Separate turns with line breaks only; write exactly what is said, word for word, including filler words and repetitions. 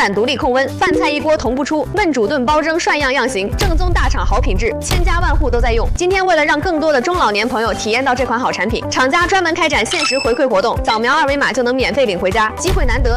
板独立控温，饭菜一锅同步出，焖煮炖包蒸涮样样行，正宗大厂好品质，千家万户都在用。今天为了让更多的中老年朋友体验到这款好产品，厂家专门开展限时回馈活动，扫描二维码就能免费领回家，机会难得，